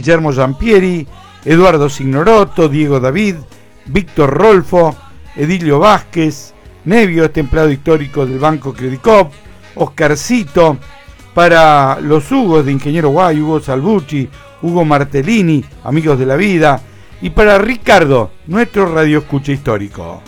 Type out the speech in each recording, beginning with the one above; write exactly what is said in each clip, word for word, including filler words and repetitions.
Guillermo Giampieri, Eduardo Signorotto, Diego David, Víctor Rolfo, Edilio Vázquez, Nevio, este empleado histórico del Banco Credicop, Oscarcito, para los Hugos de Ingeniero Guay, Hugo Salvucci, Hugo Martellini, amigos de la vida, y para Ricardo, nuestro radioescucha histórico.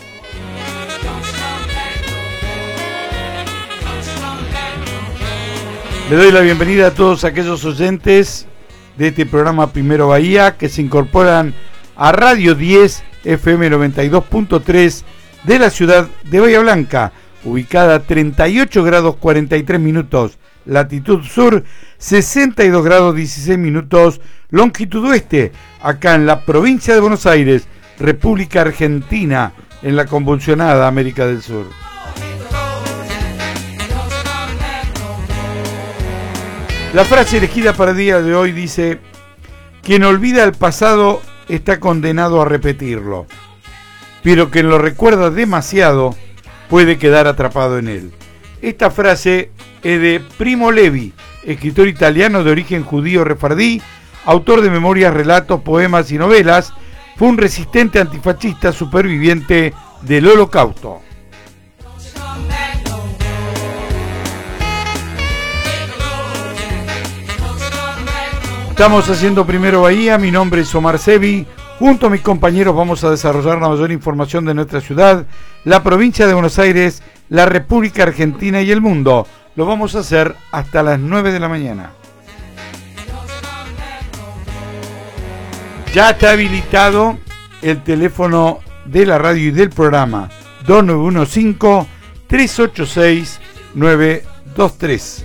Le doy la bienvenida a todos aquellos oyentes de este programa Primero Bahía que se incorporan a Radio diez F M noventa y dos punto tres de la ciudad de Bahía Blanca, ubicada a treinta y ocho grados cuarenta y tres minutos latitud sur, sesenta y dos grados dieciséis minutos longitud oeste, acá en la provincia de Buenos Aires, República Argentina, en la convulsionada América del Sur. La frase elegida para el día de hoy dice: quien olvida el pasado está condenado a repetirlo, pero quien lo recuerda demasiado puede quedar atrapado en él. Esta frase es de Primo Levi, escritor italiano de origen judío refardí, autor de memorias, relatos, poemas y novelas. Fue un resistente antifascista superviviente del Holocausto. Estamos haciendo Primero Bahía, mi nombre es Omar Sevi. Junto a mis compañeros vamos a desarrollar la mayor información de nuestra ciudad, la provincia de Buenos Aires, la República Argentina y el mundo. Lo vamos a hacer hasta las nueve de la mañana. Ya está habilitado el teléfono de la radio y del programa dos nueve uno cinco, tres ocho seis, nueve dos tres.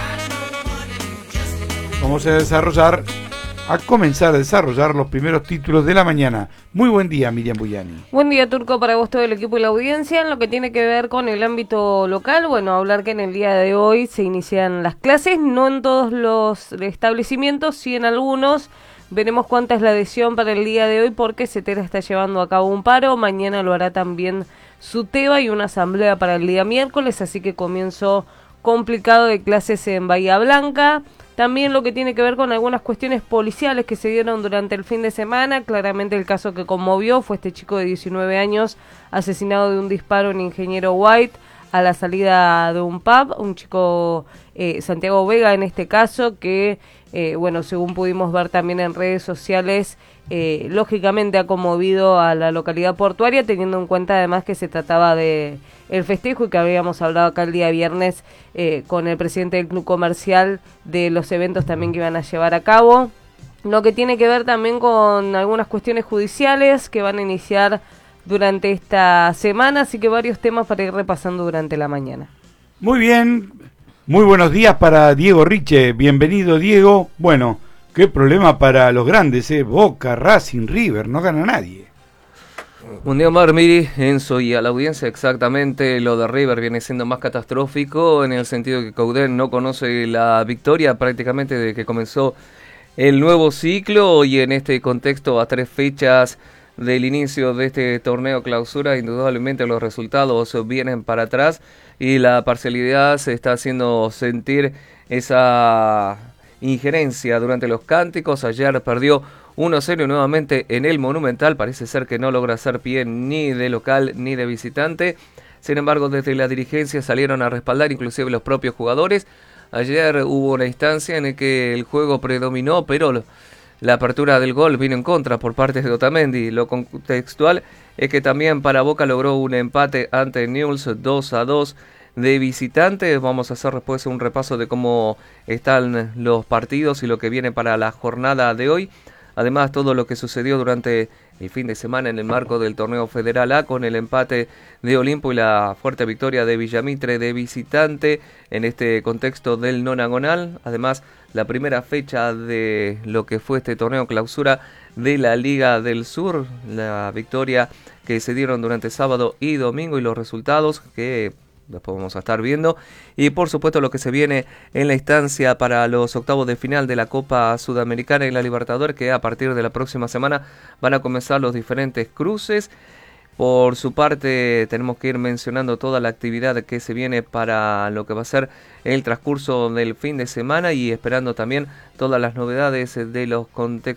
Vamos a desarrollar, a comenzar a desarrollar los primeros títulos de la mañana. Muy buen día, Miriam Buyani. Buen día, Turco, para vos, todo el equipo y la audiencia. En lo que tiene que ver con el ámbito local, bueno, hablar que en el día de hoy se inician las clases, no en todos los establecimientos, sí en algunos. Veremos cuánta es la adhesión para el día de hoy, porque CETERA está llevando a cabo un paro. Mañana lo hará también SUTEBA y una asamblea para el día miércoles, así que comienzo complicado de clases en Bahía Blanca. También lo que tiene que ver con algunas cuestiones policiales que se dieron durante el fin de semana. Claramente el caso que conmovió fue este chico de diecinueve años asesinado de un disparo en Ingeniero White a la salida de un pub. Un chico, eh, Santiago Vega en este caso, que, eh, bueno, según pudimos ver también en redes sociales, eh, lógicamente ha conmovido a la localidad portuaria, teniendo en cuenta además que se trataba de el festejo y que habíamos hablado acá el día viernes eh, con el presidente del Club Comercial de los eventos también que iban a llevar a cabo. Lo que tiene que ver también con algunas cuestiones judiciales que van a iniciar durante esta semana, así que varios temas para ir repasando durante la mañana. Muy bien, muy buenos días para Diego Riche, bienvenido Diego. Bueno, qué problema para los grandes, ¿eh? Boca, Racing, River, no gana nadie. Buen día, Omar, Miri, Enzo y a la audiencia. Exactamente, lo de River viene siendo más catastrófico en el sentido que Coudet no conoce la victoria prácticamente desde que comenzó el nuevo ciclo, y en este contexto a tres fechas del inicio de este torneo clausura indudablemente los resultados vienen para atrás y la parcialidad se está haciendo sentir esa injerencia durante los cánticos. Ayer perdió uno a cero nuevamente en el Monumental, parece ser que no logra hacer pie ni de local ni de visitante. Sin embargo, desde la dirigencia salieron a respaldar, inclusive los propios jugadores. Ayer hubo una instancia en la que el juego predominó, pero la apertura del gol vino en contra por parte de Otamendi. Lo contextual es que también para Boca logró un empate ante Newell's dos a dos de visitantes. Vamos a hacer después un repaso de cómo están los partidos y lo que viene para la jornada de hoy. Además, todo lo que sucedió durante el fin de semana en el marco del torneo Federal A, con el empate de Olimpo y la fuerte victoria de Villamitre de visitante en este contexto del nonagonal. Además, la primera fecha de lo que fue este torneo clausura de la Liga del Sur, la victoria que se dieron durante sábado y domingo y los resultados que después vamos a estar viendo, y por supuesto lo que se viene en la instancia para los octavos de final de la Copa Sudamericana y la Libertadores, que a partir de la próxima semana van a comenzar los diferentes cruces. Por su parte, tenemos que ir mencionando toda la actividad que se viene para lo que va a ser el transcurso del fin de semana y esperando también todas las novedades de los